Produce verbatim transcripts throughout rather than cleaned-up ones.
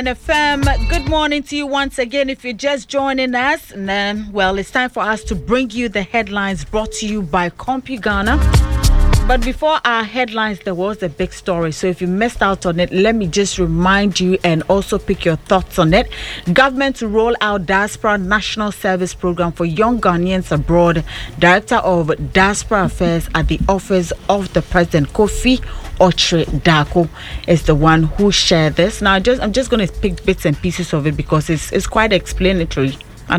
F M, good morning to you once again. If you're just joining us, then, well, it's time for us to bring you the headlines brought to you by CompuGhana. But before our headlines, there was a big story. So if you missed out on it, let me just remind you and also pick your thoughts on it. Government to roll out Diaspora National Service Program for young Ghanaians abroad. Director of Diaspora Affairs at the Office of the President, Kofi Otridako, is the one who shared this. Now, just I'm just going to pick bits and pieces of it because it's it's quite explanatory. Yeah.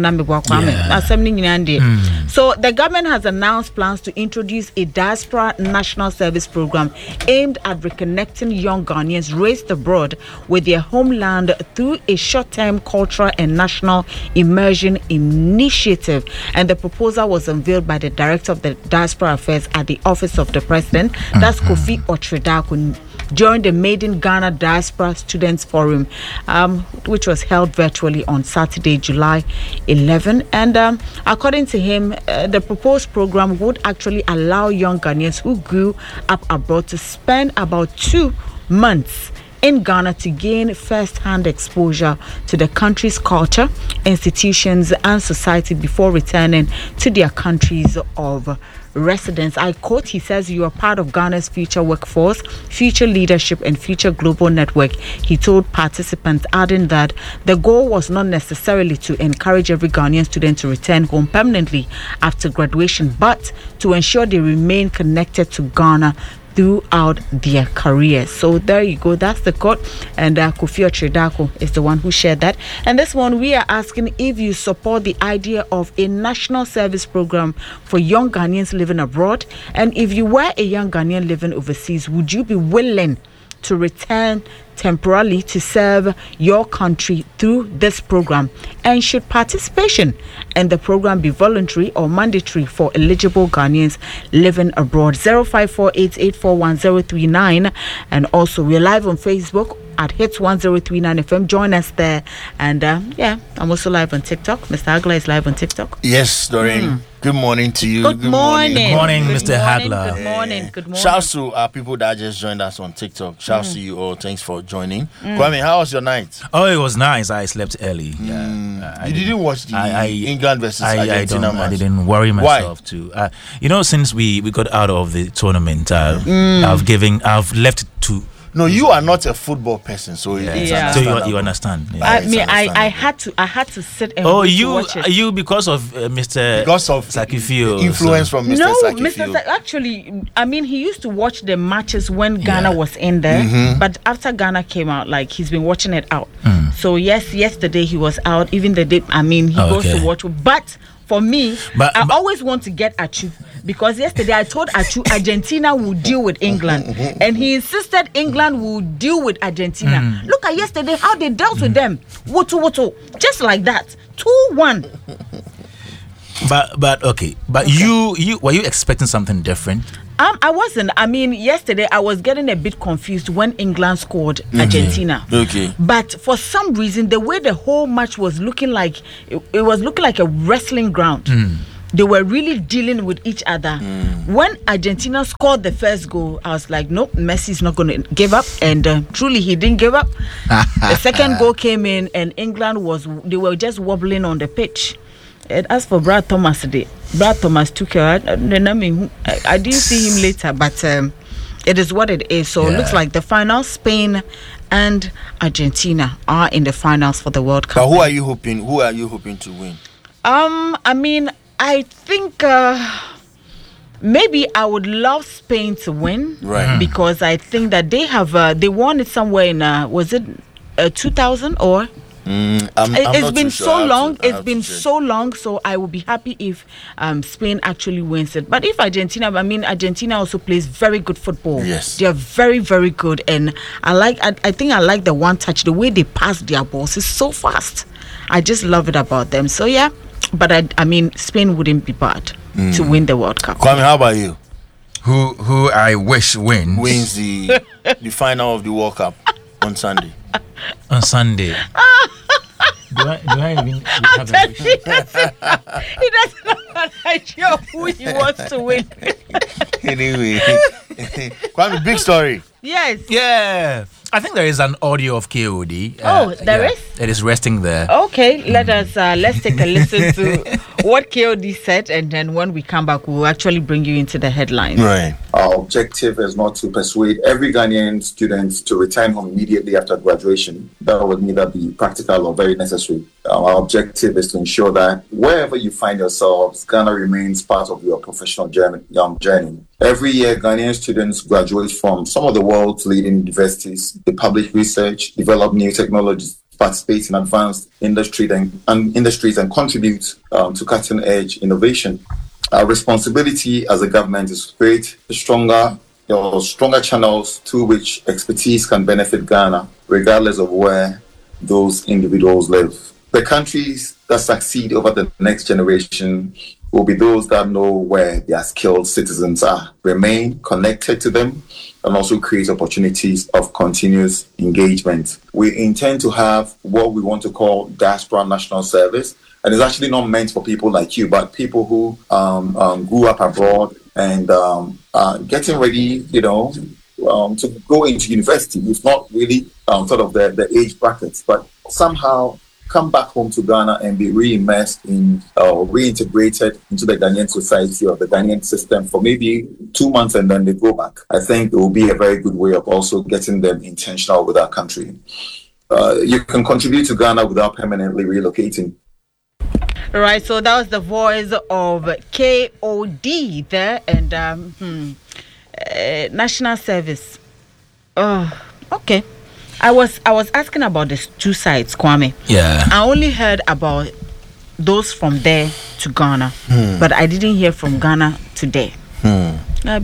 Mm. So the government has announced plans to introduce a Diaspora National Service Program aimed at reconnecting young Ghanaians raised abroad with their homeland through a short-term cultural and national immersion initiative. And the proposal was unveiled by the Director of the Diaspora Affairs at the Office of the President, mm-hmm. that's Kofi Otridako, during the Made in Ghana Diaspora Students Forum, um, which was held virtually on Saturday, July eleventh. And um, according to him, uh, the proposed program would actually allow young Ghanaians who grew up abroad to spend about two months in Ghana to gain first-hand exposure to the country's culture, institutions, and society before returning to their countries of residence. I quote, he says, "You are part of Ghana's future workforce, future leadership, and future global network," he told participants, adding that the goal was not necessarily to encourage every Ghanaian student to return home permanently after graduation, but to ensure they remain connected to Ghana throughout their careers. So there you go, that's the quote. And uh, Kofi Otridako is the one who shared that. And this one, we are asking if you support the idea of a national service program for young Ghanaians living abroad, and if you were a young Ghanaian living overseas, would you be willing to return temporarily to serve your country through this program? And should participation in the program be voluntary or mandatory for eligible Ghanaians living abroad? zero five four eight eight four one zero three nine. And also we're live on Facebook at Hits one oh three nine F M. Join us there. And uh, yeah, I'm also live on TikTok. Mister Hagler is live on TikTok. Yes, Doreen. Mm. Good morning to you. Good, good morning. Good morning, good Mister morning, Hagler. Good morning. Good morning. Shouts to our people that just joined us on TikTok. Shouts mm. to you all. Thanks for joining. Mm. Kwame, how was your night? Oh, it was nice. I slept early. Mm. Yeah, uh, you didn't watch the I, I, England versus I, Argentina I, match? I didn't worry myself Why? to. Uh, you know, since we, we got out of the tournament, uh, mm. I've given, I've left to. No, you are not a football person, so yeah. It's yeah. So you, you understand. Yeah. I mean, I, I had to I had to sit and oh, you watch it. you because of uh, Mister because of Sakifio influence so. from Mister No, Sakifio. Mister Sa- actually, I mean, he used to watch the matches when Ghana yeah. was in there, mm-hmm. but after Ghana came out, like he's been watching it out. Mm. So yes, yesterday he was out. Even the day, I mean, he oh, goes okay. to watch. But for me, but, I but, always want to get at you. Because yesterday I told Achu Argentina will deal with England, and he insisted England will deal with Argentina. Mm. Look at yesterday how they dealt mm. with them. Woto woto, just like that, two one. But but okay, but okay. you you were you expecting something different? Um, I wasn't. I mean, yesterday I was getting a bit confused when England scored mm-hmm. Argentina. Okay. But for some reason, the way the whole match was looking like, it, it was looking like a wrestling ground. Mm. They were really dealing with each other. Mm. When Argentina scored the first goal, I was like, nope, Messi's not going to give up. And uh, truly, he didn't give up. The second goal came in, and England was, they were just wobbling on the pitch. And as for Brad Thomas today, Brad Thomas took care. I, I mean, I, I didn't see him later, but um, it is what it is. So yeah. It looks like the final, Spain and Argentina are in the finals for the World Cup. But who are you hoping? Who are you hoping to win? Um, I mean, I think uh, maybe I would love Spain to win, right? Because I think that they have uh, they won it somewhere in uh, was it uh, two thousand or? Mm, I'm, it, I'm it's not been too so sure. long. To, it's been so long. So I will be happy if um, Spain actually wins it. But if Argentina, I mean, Argentina also plays very good football. Yes, they are very, very good. And I like. I, I think I like the one touch. The way they pass their balls is so fast. I just love it about them. So yeah. But I, I mean, Spain wouldn't be bad mm. to win the World Cup. Kwame, how about you? Who who I wish wins wins the the final of the World Cup on Sunday. On Sunday. do I do I even have a wish? He doesn't have an idea of who he wants to win. Anyway, Kwame, big story. Yes. Yeah. I think there is an audio of K O D. Oh, there is? It is resting there. Okay, let us uh, let's take a listen to what K O D said, and then when we come back, we'll actually bring you into the headlines. Right. Our objective is not to persuade every Ghanaian student to return home immediately after graduation. That would neither be practical or very necessary. Our objective is to ensure that wherever you find yourselves, Ghana remains part of your professional journey. Um, journey. Every year, Ghanaian students graduate from some of the world's leading universities. They publish research, develop new technologies, participate in advanced industry and, and industries, and contribute um, to cutting-edge innovation. Our responsibility as a government is to create stronger, you know, stronger channels through which expertise can benefit Ghana, regardless of where those individuals live. The countries that succeed over the next generation will be those that know where their skilled citizens are, remain connected to them, and also create opportunities of continuous engagement. We intend to have what we want to call Diaspora National Service, and it's actually not meant for people like you, but people who um, um, grew up abroad and um, uh, getting ready, you know, um, to go into university. It's not really um, sort of the, the age brackets, but somehow come back home to Ghana and be re-immersed in or uh, reintegrated into the Ghanaian society or the Ghanaian system for maybe two months and then they go back. I think it will be a very good way of also getting them intentional with our country. Uh, you can contribute to Ghana without permanently relocating. Right, so that was the voice of K O D there, and um, hmm, uh, National Service. Oh, okay. I was I was asking about the two sides, Kwame. Yeah. I only heard about those from there to Ghana, hmm. but I didn't hear from Ghana to there. Hmm.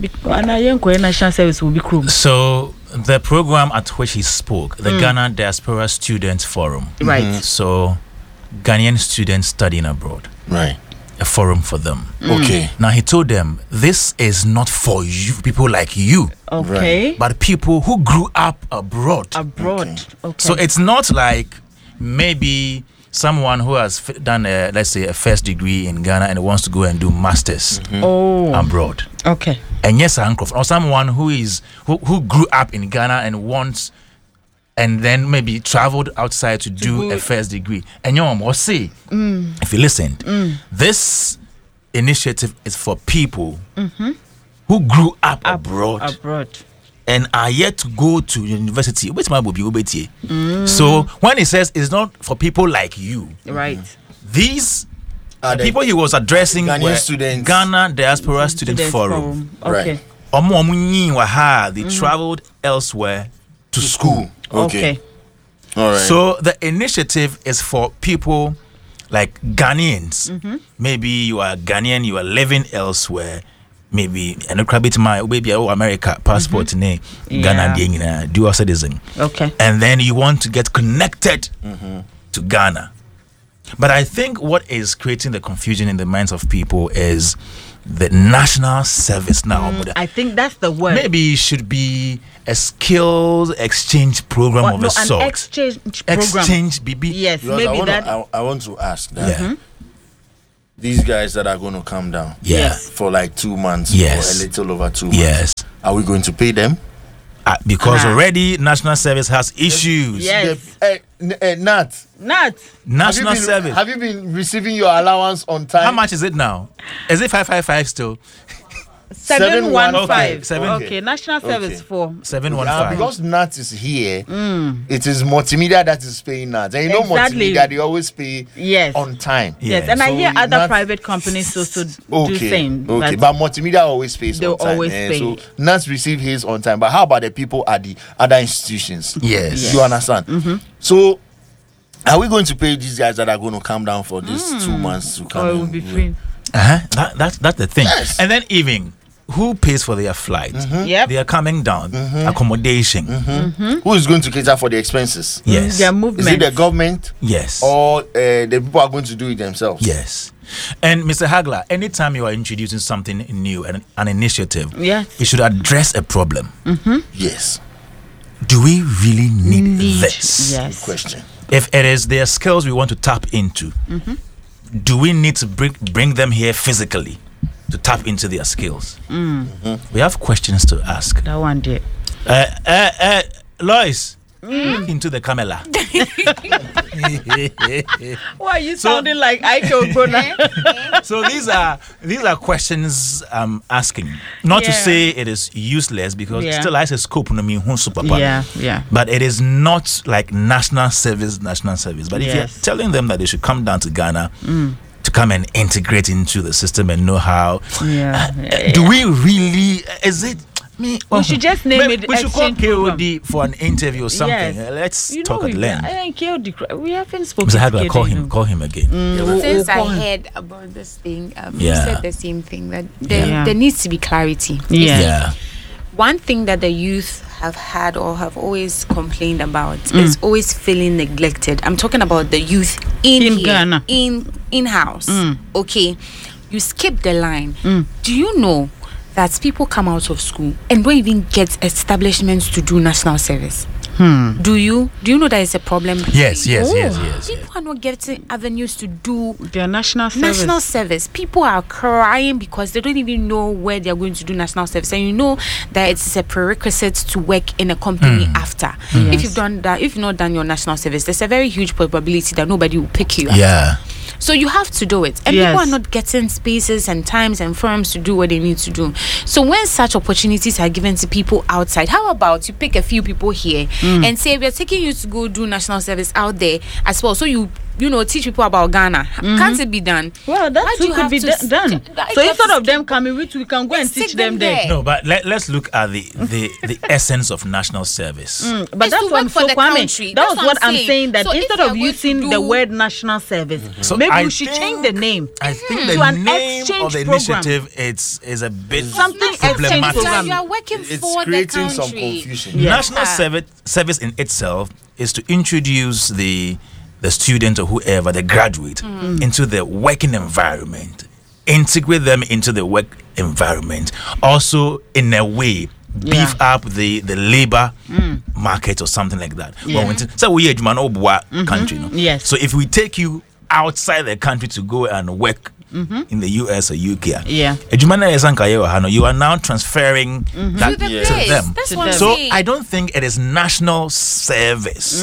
National Service will be cruel. So the program at which he spoke, the Mm. Ghana Diaspora Students Forum. Right. Mm-hmm. So Ghanaian students studying abroad. Right. A forum for them. Okay. Now he told them this is not for you, people like you, Okay. Right. but people who grew up abroad. Abroad. Okay. Okay. So it's not like maybe someone who has f- done a, let's say a first degree in Ghana and wants to go and do masters oh. abroad. Okay. And yes, Ankrof, or someone who is who, who grew up in Ghana and wants and then maybe traveled outside to do go- a first degree. And you know, say, Mm. if you listened, Mm. this initiative is for people who grew up Ab- abroad Abroad. and are yet to go to university. Which man will be obeti? So when he says it's not for people like you, Right. these Are the the people he was addressing Ghanaian were students. Ghana Diaspora Student Students Forum. Okay. Right. Omo omo nyi wa ha, they traveled elsewhere to school. Okay. Okay. All right. So the initiative is for people like Ghanaians. Maybe you are Ghanaian, you are living elsewhere. Maybe and a maybe oh America passport ne Ghana Yeah. yeah. dual citizen. Okay. And then you want to get connected to Ghana. But I think what is creating the confusion in the minds of people is the national service now. I think that's the word. Maybe it should be a skills exchange program Or of no, a sort. an exchange program. Exchange, B B. Yes, Because I maybe want, that. to, I, I want to ask that Yeah. these guys that are going to come down Yeah. Yes. for like two months Yes. or a little over two months, Yes. are we going to pay them? Uh, because Ah. already national service has issues. Yes. The- eh, n- eh, Nat, Not. National have you been, service. Have you been receiving your allowance on time? How much is it now? Is it five five five still? Seven one Okay, five. seven- Okay. National service Okay. for. Seven one Uh, five. because Nat is here, it is multimedia that is paying Nat. And you know Exactly. multimedia, they always pay Yes. on time. Yeah. Yes, and I So hear other Nat- private companies also do Okay, same. okay, but but multimedia always pays They'll on time. always eh, pay. So Nat receive his on time. But how about the people at the other institutions? Yes. You understand? So are we going to pay these guys that are going to come down for these two months to come? or it will in? be free. Uh-huh. That, that's that's the thing. Yes. And then even who pays for their flight? Yep. They are coming down. Accommodation. Who is going to cater for the expenses? Yes. Their Is movement. it the government Yes. or uh, the people are going to do it themselves? Yes. And Mister Hagler, anytime you are introducing something new, an, an initiative, Yes. you should address a problem. Yes. Do we really need, Need. this? Yes. Question. If it is their skills we want to tap into, do we need to bring bring them here physically to tap into their skills? We have questions to ask. That one day. Uh, uh, uh, Lois, mm. into the Camela. Why are you So- sounding like Ike Ogbonna? So these are these are questions I'm asking. Not to Yeah. say it is useless because Yeah. it still has a scope no mean super papa. Yeah, yeah. But it is not like national service, national service. But if Yes. you're telling them that they should come down to Ghana to come and integrate into the system and know how, Yeah, uh, yeah, do we really? Is it? Me, We should just name maybe it We should call exchange K O program. D for an interview or something. Yes. Uh, Let's You talk know, at we, length. I K O D, we haven't spoken Mister to Hagler, K O D, call him. no. Call him again. We'll- Since we'll I call him. heard about this thing, um, Yeah. you said the same thing that there, Yeah. there needs to be clarity. Yeah. Yeah. One thing that the youth have had or have always complained about Mm. is always feeling neglected. I'm talking about the youth in, In here, Ghana. in in house. Mm. Okay, you skip the line. Mm. Do you know that people come out of school and don't even get establishments to do national service? Hmm. Do you? Do you know that is a problem? Yes, yes, Oh, yes, yes, People yes. are not getting avenues to do Their national service. national service. People are crying because they don't even know where they are going to do national service, and you know that it's a prerequisite to work in a company after. Yes. If you've done that, if you've not done your national service, there's a very huge probability that nobody will pick you up. Yeah. So you have to do it, and Yes. people are not getting spaces and times and firms to do what they need to do. So when such opportunities are given to people outside, how about you pick a few people here and say, we're taking you to go do national service out there as well, so you you know teach people about Ghana. Can't it be done? Well, that Why do too you could have be to do- st- done. like, So you have instead to of them coming, we, we can go and Let's teach take them them there. there. No, but let, let's look at the the, the essence of national service. But It's that's to what I'm work for so the Kwame. country. That That's was what what I'm I'm saying. saying. That So if instead you're of going to using the do- word national service, So maybe I we should think- change the name. I think To the an name exchange of the program. initiative it's is a bit Something exchange problematic. program. You are working It's for the creating some country. confusion. Yeah. National service service in itself is to introduce the the student or whoever, the graduate, into the working environment, integrate them into the work environment. Also, in a way, beef Yeah. up the the labor market or something like that. Yeah. Well, so we are Obwa country, no? Yes. So if we take you outside the country to go and work in the U S or U K, Yeah. Ejumana Esankaye Ohano, you are now transferring that To the Yeah. to place. them. That's To what I'm them. So saying. I don't think it is national service.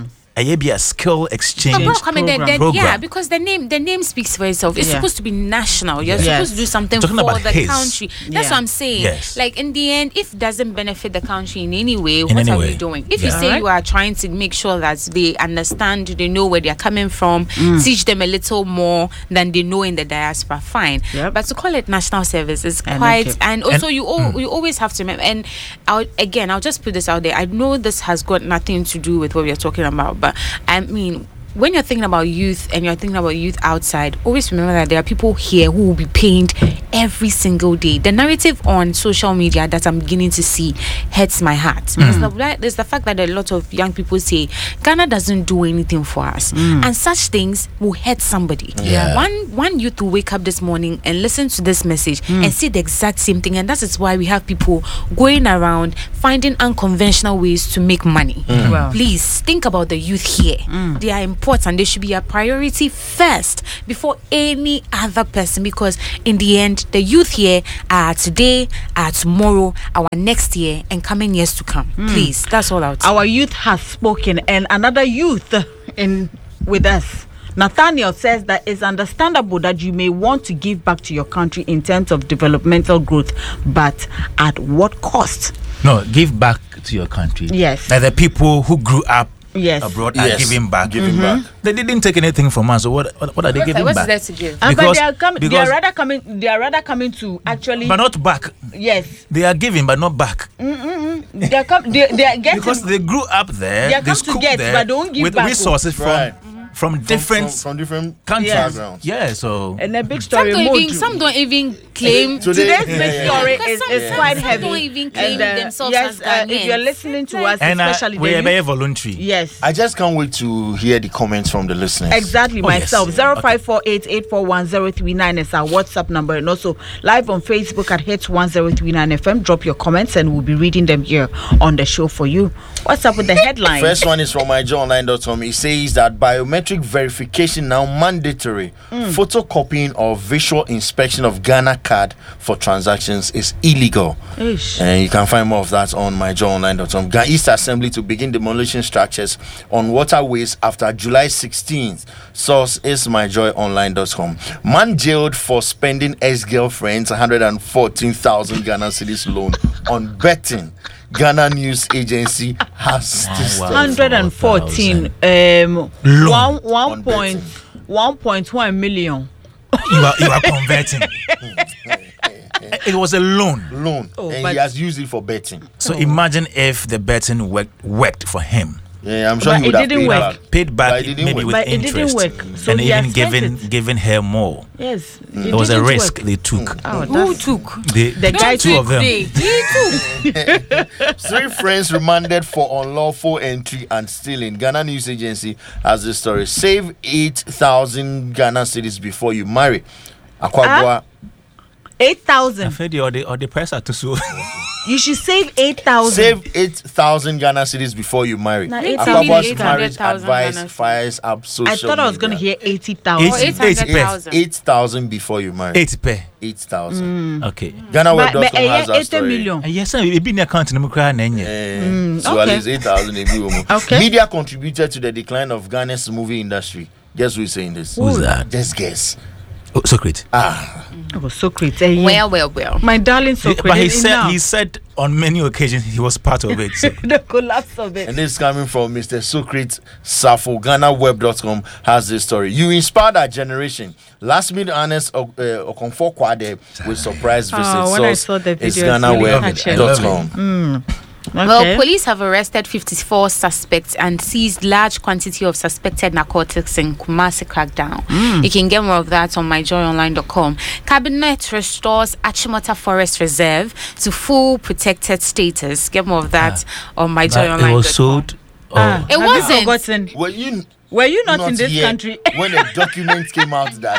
A be a skill exchange But bro, I mean, the- program. the- program. yeah, because the name the name speaks for itself. It's Yeah. supposed to be national. You're Yes. supposed to do something Talking for about the his. country. That's Yeah. what I'm saying. Yes. Like in the end, if it doesn't benefit the country in any way, In what any are way. you doing? If Yeah. you say Alright. you are trying to make sure that they understand, they know where they're coming from, teach them a little more than they know in the diaspora, fine. Yep. But to call it national service is I quite, like it. and also And- you al- you always have to remember. And I'll, again, I'll just put this out there. I know this has got nothing to do with what we're talking about, but I mean, when you're thinking about youth and you're thinking about youth outside, always remember that there are people here who will be paid every single day. The narrative on social media that I'm beginning to see hurts my heart. Because the, there's the fact that a lot of young people say Ghana doesn't do anything for us, and such things will hurt somebody. Yeah. One one youth will wake up this morning and listen to this message and see the exact same thing, and that is why we have people going around finding unconventional ways to make money. Wow. Please think about the youth here. They are important. They should be a priority first before any other person, because in the end, the youth here are today, are tomorrow, our next year, and coming years to come. Please, that's all out. Our youth has spoken, and another youth in with us. Nathaniel says that it's understandable that you may want to give back to your country in terms of developmental growth, but at what cost? No, give back to your country. Yes. Like the people who grew up Yes. abroad are Yes. giving back. Giving back. They didn't take anything from us. So what what, what are they giving What's back? there to give? Uh, but Because- they are coming. They because- are rather coming. They are rather coming to actually. But not back. yes. They are giving, but not back. They are come. They, they are getting. Because they grew up there, They are they come to schooled get, there but don't give with back. resources from Right. from different from, from different countries. backgrounds. Yeah, so and a big Some story. don't, Moju. even, some don't even claim. Today- Today's Yeah, big yeah, yeah. story Because is, some- is some- quite some heavy. don't even claim and, uh, themselves yes, as uh, if you're Ghanaians. listening to us, and uh, especially we the are very youth, voluntary. yes. I just can't wait to hear the comments from the listeners. Exactly, Oh, yes. myself. Zero five four eight eight four one zero three nine is our WhatsApp number, and also live on Facebook at Hits one zero three nine F M. Drop your comments, and we'll be reading them here on the show for you. What's up with the headline? First one is from my joe online dot com. It says that biometric biometric verification now mandatory. Mm. Photocopying or visual inspection of Ghana card for transactions is illegal. Ish. And you can find more of that on my joy online dot com. Ghana East Assembly to begin demolition structures on waterways after July sixteenth. Source is my joy online dot com. Man jailed for spending ex-girlfriend's one hundred fourteen thousand Ghana cedis loan on betting. Ghana News Agency has this one hundred fourteen um one one point one point one million. You are you are converting. It was a loan. Loan. Oh, and he has used it for betting. So oh. imagine if the betting worked worked for him. Yeah, I'm sure but he would it have didn't paid work. back. Paid back maybe work. with but interest. It didn't work. So and even given it. giving giving her more. Yes. It, it was a risk work. they took. Mm. Oh, Who took? The, the guy two took of them. He took. Three friends remanded for unlawful entry and stealing. Ghana News Agency has this story. Save eight thousand Ghana cedis before you marry. Akwabua. Uh, eight thousand. I've heard the or the or the press are too so. You should save eight thousand. Save eight thousand Ghana cedis before you marry. Nah, Akwabua's marriage advice fires up social I thought I was going to hear eighty thousand. Oh, eight hundred thousand. eight thousand before you marry. eight pay. eight thousand. Mm. Okay. Ghana Web dot com has that story. Million. Yes, sir. We've been account in the So at least eight thousand. Okay. Media contributed to the decline of Ghana's movie industry. Guess who's saying this? Who's that? Just guess. Oh, Socrates. Ah. Oh, Socrates. Uh, yeah. Well, well, well. My darling Socrates. But he said enough. he said on many occasions he was part of it. So. The collapse of it. And this is coming from Mister Socrates Safo. Ghana Web dot com has this story. You inspired our generation. Last minute honest Okonfo Kwade with surprise visit. Oh, when so I saw the video, it's Ghana Web dot com. Mm. Okay. Well, police have arrested fifty-four suspects and seized large quantity of suspected narcotics in Kumasi crackdown. Mm. You can get more of that on my joy online dot com. Cabinet restores Achimota Forest Reserve to full protected status. Get more of that uh, on my joy online dot com. It was sold. Oh. Uh, it wasn't. Were you, Were you not, not in this here country when the document came out that?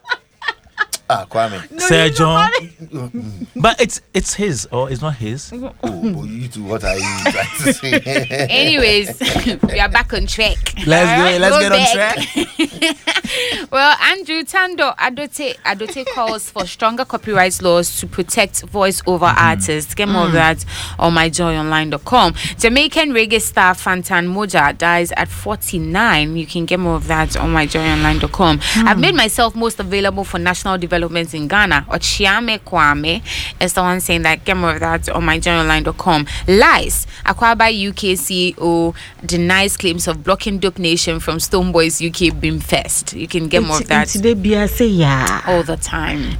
Ah, Kwame. No, Sir John. But it's it's his or it's not his. Oh, but you two, what are you trying to say? Anyways, we are back on track. Let's go. Right, Let's go get back. on track. Well, Andrew Tando Adote Adote calls for stronger copyright laws to protect voice-over mm. artists. Get more mm. of that on my joy online dot com. Jamaican reggae star Fantan Moja dies at forty-nine. You can get more of that on my joy online dot com. Mm. I've made myself most available for national development in Ghana. Ochiame Kwame is the one saying that. Get more of that on my joy online dot com. Lies. Akwaba U K C E O denies claims of blocking Dope Nation from Stoneboys U K Beam Fest. You can get more of that all the time.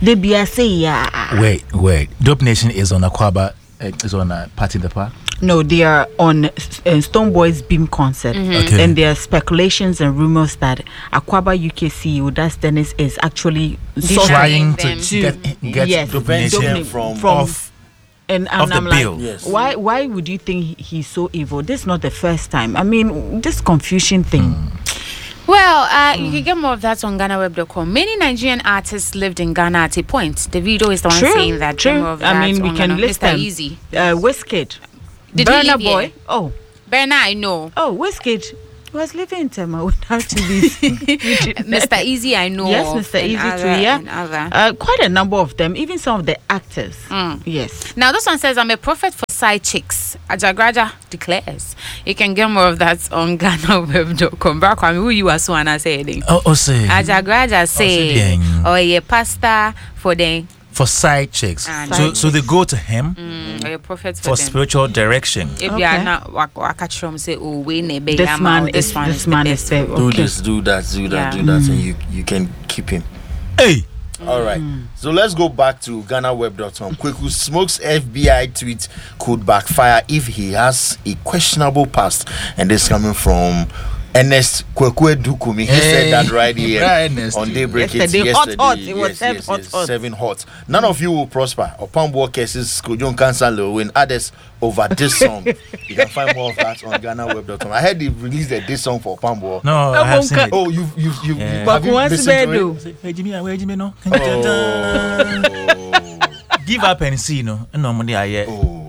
Wait, wait. Dope Nation is on Akwaba. Uh, is on a party in the park. No, they are on uh, Stoneboys Beam concert. Mm-hmm. Okay. And there are speculations and rumors that Akwaba U K C E O, that's Dennis, is actually trying to them. get, get yes, Dope Nation from, from off, and, and off I'm the like, bill. Yes. why why would you think he's so evil? This is not the first time. I mean, this confusion thing. Mm. Well, uh, mm. you can get more of that on Ghana Web dot com. Many Nigerian artists lived in Ghana at a point. Davido is the one True, saying that. true. Get more of I that mean, we on can Ghana. list Mister them. Easy. Uh, Wizkid. Did Burna he live Boy. here? Oh. Burna, I know. Oh, Wizkid was living in Tema without to be. Mister Easy, I know. Yes, Mister Easy other, too, yeah. and other. Uh, quite a number of them, even some of the actors. Mm. Yes. Now, this one says, I'm a prophet for side chicks. Ajagraja declares. You can get more of that on Ghana Web dot com. Back I mean, who you are so and I saying. Oh, oh, say. Ajagraja say, oh, yeah, pastor for the. For side chicks. And so so they go to him mm, or a prophet for, for them. spiritual direction. If Okay. you are not wakatrom say, oh, we ne be This yama, man or this is one this is the man best. is the Do okay. this, do that, do that, Yeah. do that, and you, you can keep him. Hey! All right. So let's go back to Ghana Web dot com. Kweku Smoke's F B I tweet could backfire if he has a questionable past. And this coming from Ernest Kwekwe Dukumi. He Hey, said that right here right, Ernest. on Daybreak. Yesterday, It's hot, yesterday. hot. It was yes, seven yes, hot, yes, hot. seven hot. None of you will prosper. Opambo cases, Kojon Kansalo, when others over this song. You can find more of that on Ghana Web dot com. I heard they released a this song for Opambo. No, I have seen it. Oh, you've, you've, you've, Yeah. you But have you once listened to do. it? Hey, Jimmy, where Jimmy no? Oh. Give up and see, no. No money I hear. Oh.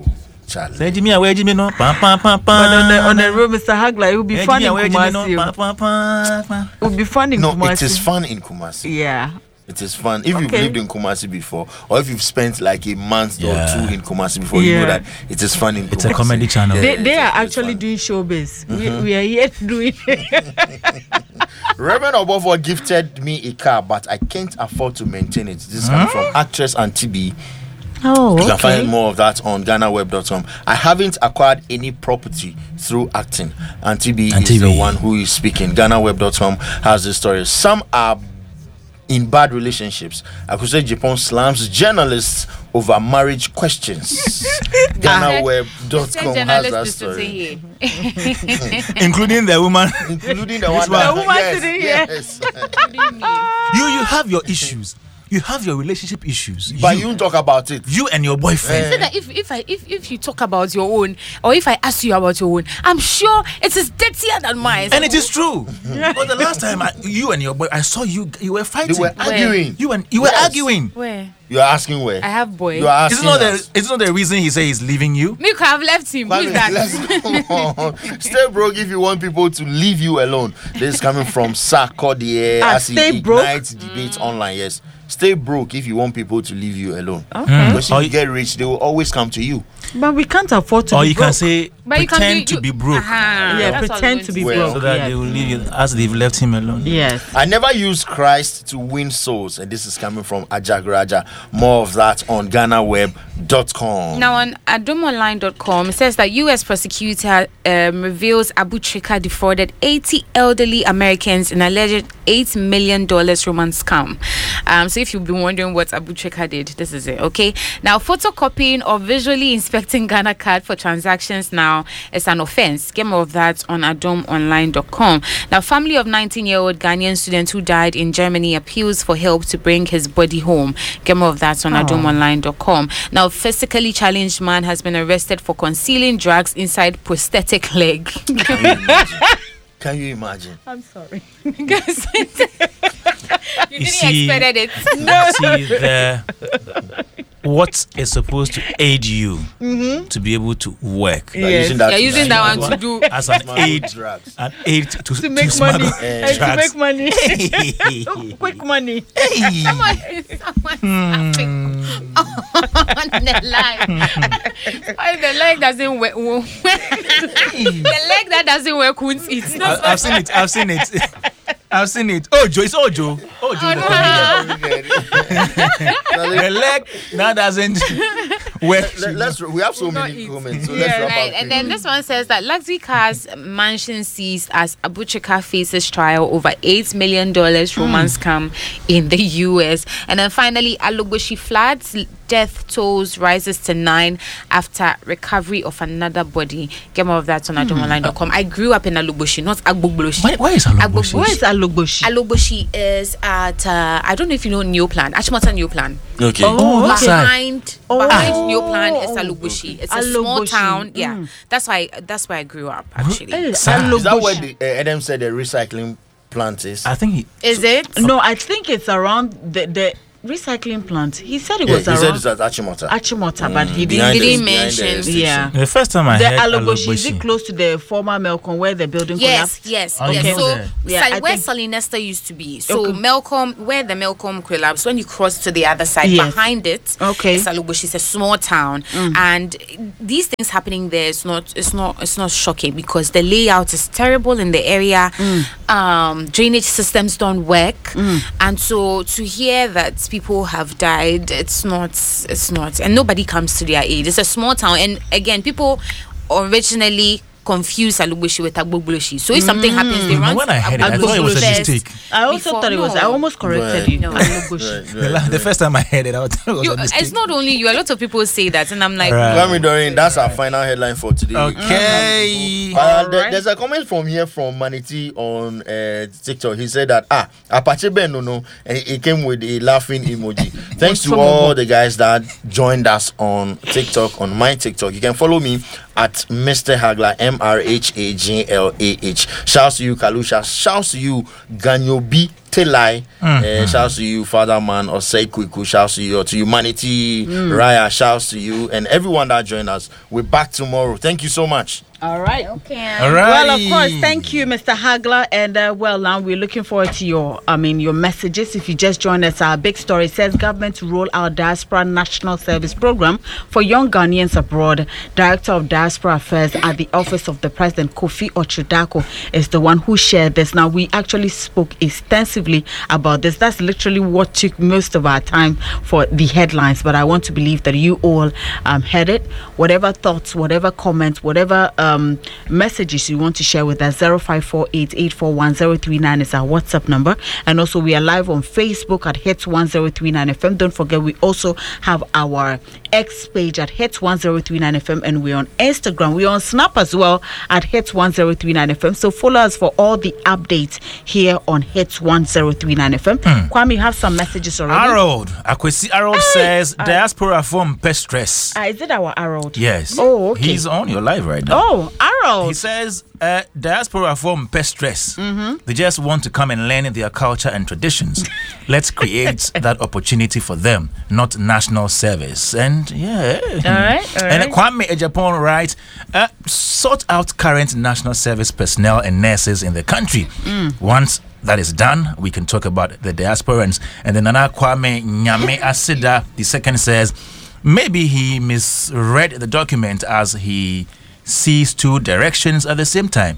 Charlie. Say Jimmy, where Jimmy no? Pa pa pa pa. But on the on the road, Mister Hagler, it would be Hey, fun in Jimmy, where Jimmy no? Kumasi. Pa pa pa pa. It would be fun in No, Kumasi. it is fun in Kumasi. Yeah. It is fun. If you've Okay. lived in Kumasi before, or if you've spent like a month Yeah. or two in Kumasi before, you know Yeah. that it is fun in Kumasi. It's a comedy channel. Yeah, They, it's they a- are it's actually fun. doing showbiz. We, we are yet doing Reverend Obofo gifted me a car, but I can't afford to maintain it. This is coming from actress and T B. Oh, You can find more of that on ghana web dot com. I haven't acquired any property through acting. And T B And is T B. the one who is speaking. ghana web dot com has the story. Some are in bad relationships. I could say Japan slams journalists over marriage questions. ghana web dot com has that story. Including the woman. Including the one one. that The woman yes, sitting here. yes. You you have your issues. You have your relationship issues. But you don't talk about it. you and your boyfriend. So that if if I if, if you talk about your own, or if I ask you about your own, I'm sure it is dirtier than mine. And it is true. But the last time I, you and your boy, I saw you, you were fighting. They were arguing. You and you were Yes. arguing. Where You are asking where? I have boy. You are It's asking not the us. it's not the reason he say he's leaving you. Me could have left him. Who is that? Let's go. Stay broke if you want people to leave you alone. This is coming from Sarkodie Ah, as he stay broke? ignites debate online. Yes. Stay broke if you want people to leave you alone. okay. Because Or if you you- get rich, they will always come to you. But we can't afford to Or be you broke. can say But you can pretend do- to be you- broke. Uh-huh. Yeah, That's what pretend I'm to going be say. Well, broke. So that yeah. they will leave you as they've left him alone. Yes. I never use Christ to win souls. And this is coming from Ajagraja. More of that on ghana web dot com. Now on adom online dot com, it says that U S prosecutor um, reveals Abu Chika defrauded eighty elderly Americans in alleged eight million dollars romance scam. Um, so if you've been wondering what Abu Chika did, this is it, okay? Now, photocopying or visually inspecting Ghana card for transactions now is an offense. Get more of that on adom online dot com. Now, family of nineteen-year-old Ghanaian student who died in Germany appeals for help to bring his body home. Get more of that on adom online dot com. Now, physically challenged man has been arrested for concealing drugs inside prosthetic leg. Can you imagine? I'm sorry. you didn't see- expect it. See the what is supposed to aid you to be able to work By Yes. using that You're to using smuggle- that one to do. as an smuggle aid, drugs. an aid to, To make smuggle money. Eh. And to drugs. make money. Hey. Quick money. Someone, someone's laughing on the line. Why the leg doesn't work? The leg that doesn't work won't eat. I, I've seen it. I've seen it. I've seen it. Ojo, it's Ojo. Ojo. Oh, the no. comedian. The leg that doesn't work. Let, let's we have so Not many eat. comments. So Yeah, let's wrap right. up. And then this one says that luxury cars mansion seized as Abu Chika faces trial over eight million dollars romance scam in the U S. And then finally, Alogoshi floods death tolls rises to nine after recovery of another body. Get more of that on adom online dot com. I grew up in Alogoshi, not Agbogboshi. Why, why is Alogboshi? Where is Alogboshi? Alogoshi is at uh, I don't know if you know Neoplan, Achimota Neoplan. Okay. Oh, okay. Behind Oh. behind Neoplan is Alogoshi. It's a small Alogoshi. town. Yeah, Mm. that's why that's where I grew up actually. Hey, Sir. Is that where Alogboshi. the, uh, Adam said the recycling plant is? I think he, Is it? No, I think it's around the, the recycling plant. He said it Yeah, was he said around it's at Achimota. Achimota, but he Behind didn't. He the- didn't behind the mention. station. Yeah. the first time I The heard Alogboshi, is Alogboshi. it close to the former Melcom where the building Yes, collapsed? yes, Oh, yes. okay. So, Okay. Yeah, Sal- I where think- Salinester used to be. So, Okay. Melcom, where the Melcom collapsed, when you cross to the other side, Yes. behind it, Okay. is Alogoshi. It's a small town, and these things happening there is not, it's not, it's not shocking because the layout is terrible in the area. Um, drainage systems don't work, and so to hear that people have died, it's not, it's not, and nobody comes to their aid. It's a small town, and again, people originally confuse Alogboshi with Agbogboshi. So if something happens, they Mm, run when to I heard it, I thought it was a Agbogboshi mistake. first I also before- thought it was. no. I almost corrected Right. you. No. Alogboshi. Right, The, right, la- right. the first time I heard it, I thought it was You, a mistake. it's not only you. A lot of people say that, and I'm like, Right. Kwame Doreen, that's our final headline for today. Okay. Uh, there- Alright. there's a comment from here from Maniti on uh, TikTok. He said that ah Apache Ben no no, and he came with a laughing emoji. Thanks to all the guys that joined us on TikTok, on my TikTok. You can follow me at Mister Hagler, M R H A G L A H. Shouts to you, Kalusha. Shouts to you, Ganyobi Tilai, mm-hmm. uh, shouts to you. Father Man, or Say Kwiku, shouts to you. Or to Humanity, mm. Raya, shouts to you. And everyone that joined us. We're back tomorrow. Thank you so much. All right. Okay. All right. Well, of course, thank you, Mister Hagler. And uh, well, now we're looking forward to your, I mean, your messages. If you just joined us, our big story says government to roll out Diaspora National Service Program for young Ghanaians abroad. Director of Diaspora Affairs at the Office of the President, Kofi Ochudako, is the one who shared this. Now, we actually spoke extensively about this. That's literally what took most of our time for the headlines. But I want to believe that you all um, heard it. Whatever thoughts, whatever comments, whatever Um, messages you want to share with us, zero five four eight, eight four one, zero three nine is our WhatsApp number. And also we are live on Facebook at Hits one zero three nine F M. Don't forget, we also have our X page at Hits one zero three nine F M, and we're on Instagram. We're on Snap as well at Hits one zero three nine F M. So follow us for all the updates here on Hits one zero three nine F M. Mm. Kwame, you have some messages already. Harold, Akwesi Harold hey. says uh, diaspora form pest stress. Uh, is it our Harold? Yes. Oh, okay. He's on your live right now. Oh, Harold. He says uh, diaspora form pest stress. Mm-hmm. They just want to come and learn their culture and traditions. Let's create that opportunity for them, not national service. And yeah. All right. All right. And Kwame Ejapon writes, uh, sort out current national service personnel and nurses in the country. Mm. Once that is done, we can talk about the diasporans. And then Nana Kwame Nyame Asida, the second, says, maybe he misread the document as he sees two directions at the same time.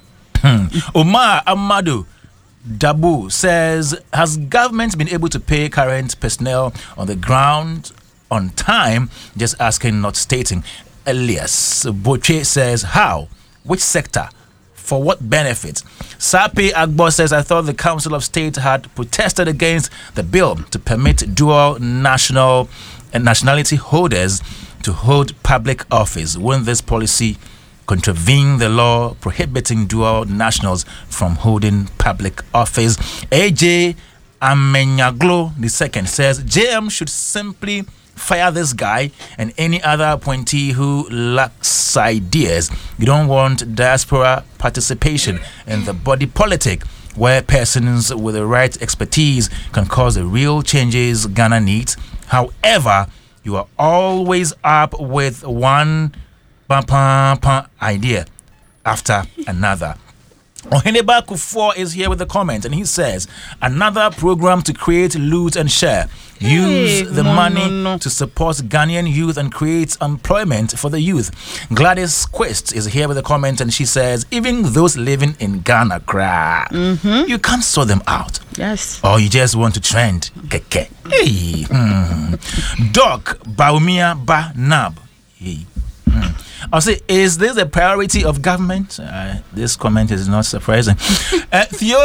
Omar Amadu Dabu says, has government been able to pay current personnel on the ground on time? Just asking, not stating. Elias Boche says, how? Which sector? For what benefit? Sapi Agbo says, I thought the Council of State had protested against the bill to permit dual national and nationality holders to hold public office. Won't this policy contravene the law prohibiting dual nationals from holding public office? A J Amenyaglo the second says, J M should simply fire this guy and any other appointee who lacks ideas. You don't want diaspora participation in the body politic, where persons with the right expertise can cause the real changes Ghana needs. However, you are always up with one pa, pa, pa idea after another. Oheneba Kufuor is here with a comment, and he says, another program to create, loot and share. Use hey, the no, money no, no. to support Ghanaian youth and create employment for the youth. Gladys Quest is here with a comment, and she says, even those living in Ghana, cry, mm-hmm. you can't sort them out. Yes. Or you just want to trend. Keke. Hey. Mm. Doc Baumia Ba Nab. Hey. Mm. I'll say, is this a priority of government? Uh, this comment is not surprising. uh, Theo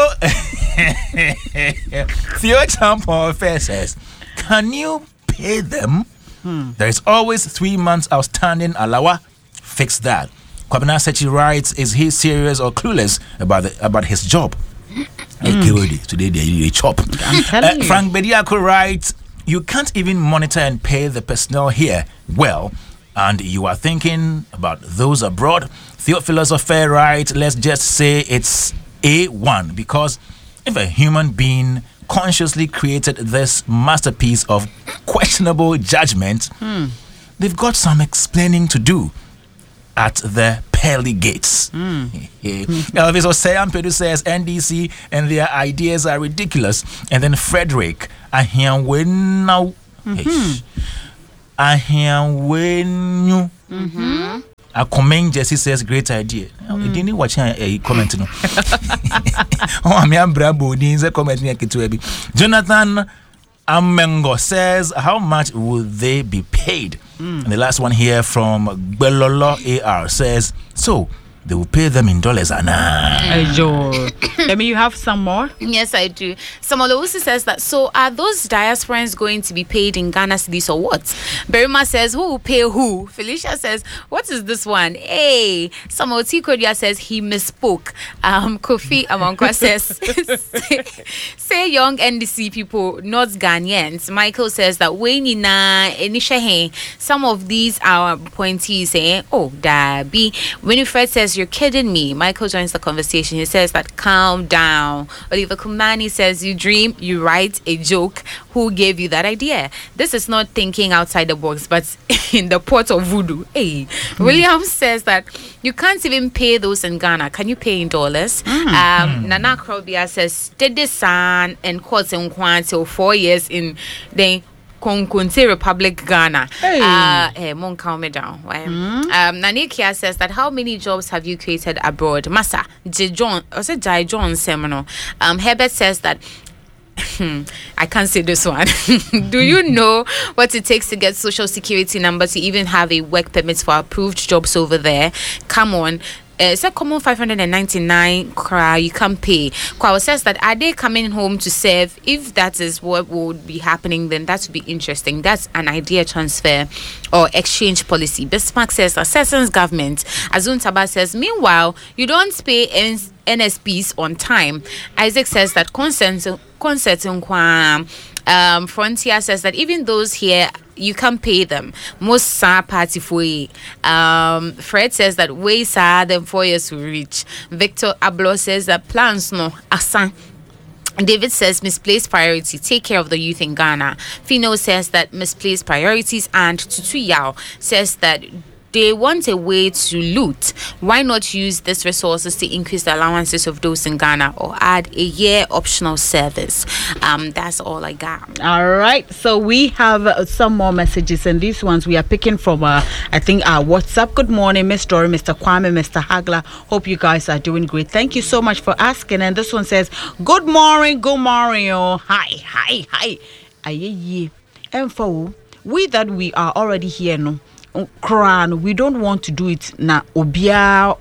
Theo Champo says, can you pay them? Hmm. There is always three months outstanding alawa. Fix that. Kwabena Sechi writes, is he serious or clueless about the, about his job? Mm. Today they chop. I'm telling uh, you. Frank Bediako writes, you can't even monitor and pay the personnel here well, and you are thinking about those abroad. Theophilus Affair writes, let's just say it's A one, because if a human being consciously created this masterpiece of questionable judgment, hmm. they've got some explaining to do at the pearly gates. Mm. Elvis Oseampedu says N D C and their ideas are ridiculous. And then Frederick, I hear when now. I hear when you. A comment Jesse says great idea. Mm. Didn't watch a comment. No. Oh, I'm a bravo. Didn't comment me to Jonathan Amengo says, how much will they be paid? Mm. And the last one here from Belolo A R says, so they will pay them in dollars. And I mean, you have some more? Yes, I do. Samolowusi says that, so are those diasporans going to be paid in Ghana cedis or what? Berima says, who will pay who? Felicia says, what is this one? Hey, Samoti Kodia says he misspoke. Um, Kofi Amankwa says, say, say young N D C people, not Ghanaians. Michael says that when na enisha some of these are appointees saying, oh, da be. Winifred says, says, "You're kidding me." Michael joins the conversation. He says that, "Calm down." Oliver Kumani says, "You dream, you write a joke. Who gave you that idea? This is not thinking outside the box, but in the pot of voodoo." Hey. Mm. William says that, "You can't even pay those in Ghana. Can you pay in dollars?" Mm. Um, mm. Nana Krobia says, "Steady san and courts in Kwanti four years in the Konkunte Republic, Ghana." Hey, uh, hey, mon calm me down. Mm. Um, Nanikia says that, "How many jobs have you created abroad?" Massa J. John, or say Jai John Seminole. Um, Herbert says that, I can't say this one. "Do you know what it takes to get social security number to even have a work permit for approved jobs over there? Come on." Uh, it's a common five hundred ninety-nine cry you can pay. Kwawa says that, "Are they coming home to serve? If that is what would be happening, then that would be interesting. That's an idea transfer or exchange policy." Bismarck says that Sessions government. Azun Taba says, "Meanwhile, you don't pay N S Ps on time." Isaac says that consent consent um Frontier says that even those here, you can pay them. Most sa party for um Fred says that way sa them four years will reach. Victor Ablo says that plans no asan. David says misplaced priority, take care of the youth in Ghana. Fino says that misplaced priorities, and Tutu Yao says that they want a way to loot. Why not use these resources to increase the allowances of those in Ghana or add a year optional service? Um, that's all I got. All right. So we have uh, some more messages, and these ones we are picking from, uh, I think, our WhatsApp. Good morning, Miss Dory, Mister Kwame, Mister Hagler. Hope you guys are doing great. Thank you so much for asking. And this one says, "Good morning, good morning. Oh, hi, hi, hi. Aye, and for we that we are already here, no. Crown, we don't want to do it na obia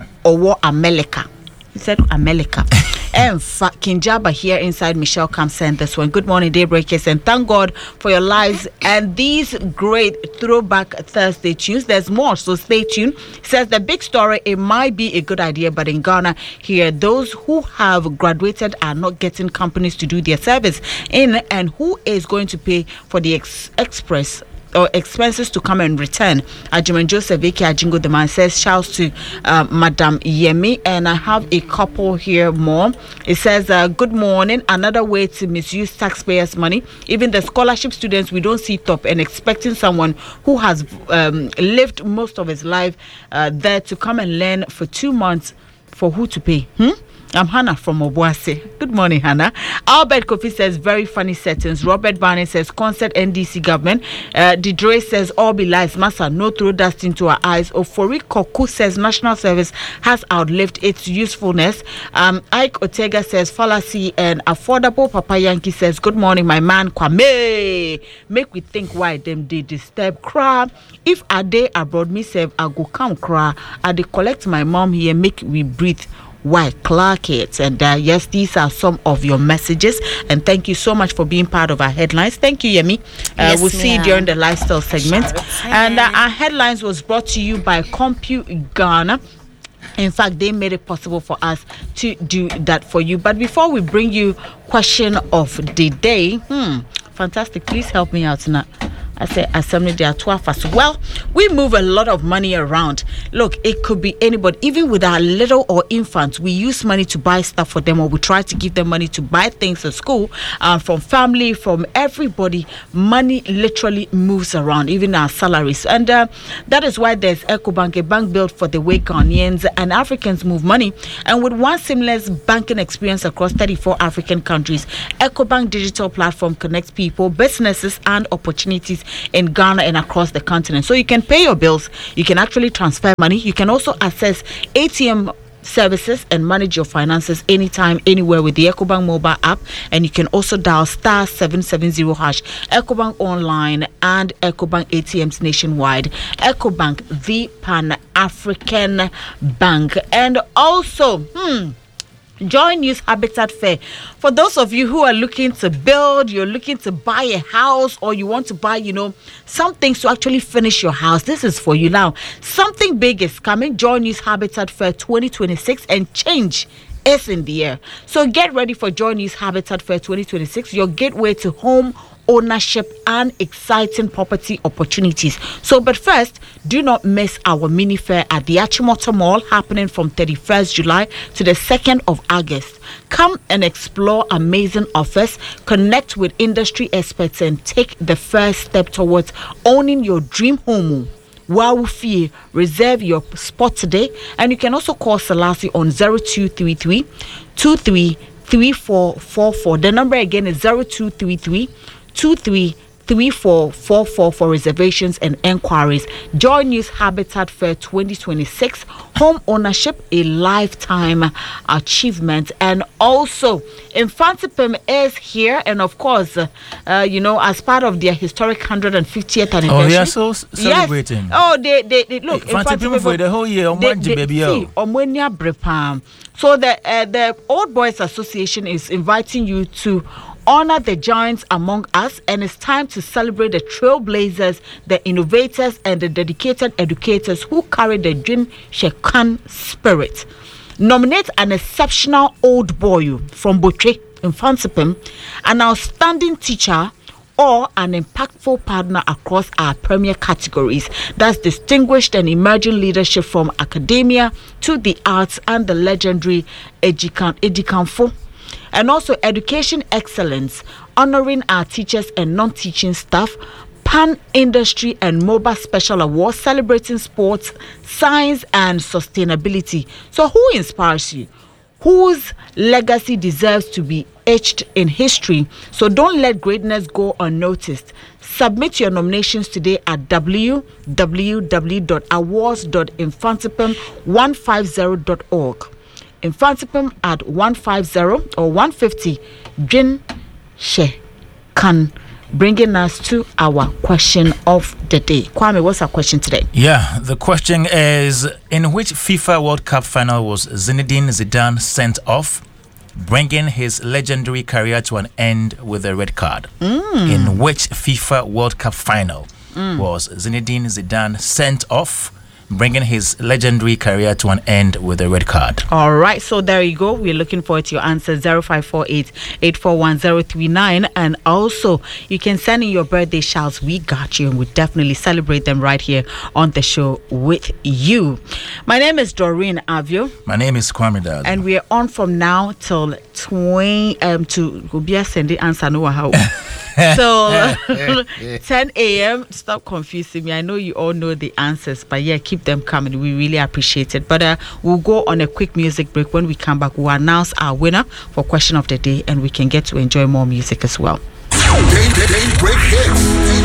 or America." He said America. And Kinjaba here inside Michelle comes send this one. "Good morning, Daybreakers, and thank God for your lives and these great throwback Thursday tunes. There's more, so stay tuned." Says the big story, it might be a good idea, but in Ghana here, those who have graduated are not getting companies to do their service in, and who is going to pay for the ex- express or expenses to come and return? Ajuman Joseph Eke Ajingo the man says, "Shouts to uh, Madam Yemi." And I have a couple here more. It says, uh, "Good morning. Another way to misuse taxpayers' money. Even the scholarship students, we don't see top and expecting someone who has um, lived most of his life uh, there to come and learn for two months for who to pay." Hmm? I'm Hannah from Obuasi. Good morning, Hannah. Albert Kofi says, "Very funny settings." Robert Barney says, "Concert N D C government." Uh, Didre says, "All be lies. Massa, no throw dust into our eyes." Ofori Koku says, "National service has outlived its usefulness." Um, Ike Otega says, "Fallacy and affordable." Papa Yankee says, "Good morning, my man Kwame. Make we think why them they disturb cry. If a day abroad me serve, I go come cry. I dey collect my mom here, make we breathe. Why Clark it?" And uh, yes, these are some of your messages, and thank you so much for being part of our headlines. Thank you, Yemi. Uh, yes, we'll see you during the lifestyle segment. Sure. And uh, our headlines was brought to you by Compute Ghana. In fact, they made it possible for us to do that for you. But before we bring you question of the day, hmm, fantastic. Please help me out now. I say assembly there are twelve as well. We move a lot of money around. Look, it could be anybody, even with our little or infants. We use money to buy stuff for them, or we try to give them money to buy things at school. Uh, from family, from everybody, money literally moves around, even our salaries. And uh, that is why there's EcoBank, a bank built for the way Ghanaians and Africans move money. And with one seamless banking experience across thirty-four African countries, EcoBank digital platform connects people, businesses, and opportunities in Ghana and across the continent. So you can pay your bills, you can actually transfer money, you can also access A T M services and manage your finances anytime, anywhere with the EcoBank mobile app. And you can also dial star seven seven zero hash. EcoBank online and EcoBank A T Ms nationwide. EcoBank, the Pan-African bank. And also, hmm Joy News Habitat Fair. For those of you who are looking to build, you're looking to buy a house, or you want to buy, you know, some things to actually finish your house, this is for you now. Something big is coming. Joy News Habitat Fair twenty twenty-six, and change is in the air. So get ready for Joy News Habitat Fair twenty twenty-six, your gateway to home ownership and exciting property opportunities. So, but first, do not miss our mini fair at the Achimota Mall happening from thirty-first July to the second of August. Come and explore amazing offers, connect with industry experts, and take the first step towards owning your dream home. Wow, Fee, reserve your spot today, and you can also call Selassie on zero two three three, two three three four four four. The number again is zero two three three, two three three four four four for reservations and enquiries. Joy News Habitat Fair twenty twenty-six, home ownership, a lifetime achievement. And also, Infantipim is here, and of course, uh, you know, as part of their historic one hundred fiftieth anniversary. Oh, they are so celebrating. Yes. Oh, they, they, they look. Infantipim for the whole year. They, they, baby, see, so the uh, the Old Boys Association is inviting you to honor the giants among us, and it's time to celebrate the trailblazers, the innovators, and the dedicated educators who carry the Jin Shekan spirit. Nominate an exceptional old boy from Boche in Fansipim, an outstanding teacher, or an impactful partner across our premier categories. That's distinguished and emerging leadership from academia to the arts and the legendary Ejikanfo. And also education excellence, honoring our teachers and non-teaching staff, pan-industry and mobile special awards, celebrating sports, science and sustainability. So who inspires you? Whose legacy deserves to be etched in history? So don't let greatness go unnoticed. Submit your nominations today at w w w dot awards dot infantipim one fifty dot org. Infantipim at one fifty or one fifty Jin She Kan, bringing us to our question of the day. Kwame, what's our question today? Yeah, the question is, in which FIFA World Cup final was Zinedine Zidane sent off, bringing his legendary career to an end with a red card? Mm. In which FIFA World Cup final mm. was Zinedine Zidane sent off, bringing his legendary career to an end with a red card? All right, so there you go. We're looking forward to your answer. Zero five four eight, eight four one zero three nine. And also, you can send in your birthday shouts. We got you, and we definitely celebrate them right here on the show with you. My name is Doreen Avio. My name is Kwame Dad. And we're on from now till twenty um to Gubia Sende answer no how. So ten a.m. Stop confusing me. I know you all know the answers, but yeah, keep them coming. We really appreciate it. But uh, we'll go on a quick music break. When we come back, we'll announce our winner for question of the day, and we can get to enjoy more music as well. Day, day, day break hits.